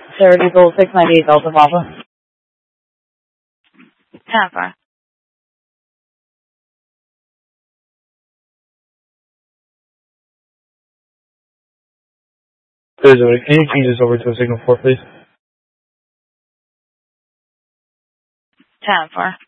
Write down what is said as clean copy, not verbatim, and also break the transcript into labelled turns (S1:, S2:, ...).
S1: Sarah Eagle 698 Delta Papa.
S2: 10-4.
S3: Can you change this over to a signal 4, please?
S2: 10-4.